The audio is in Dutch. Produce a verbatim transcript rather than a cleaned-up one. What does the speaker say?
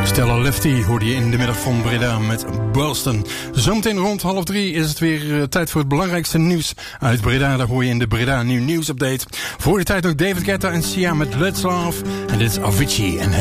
Stella Lefty hoorde je in de middag van Breda met Boston. Zometeen rond half drie is het weer uh, tijd voor het belangrijkste nieuws uit Breda. Daar hoor je in de Breda Nieuw Nieuws Update. Voor die tijd ook David Guetta en Sia met Let's Love. En dit is Avicii en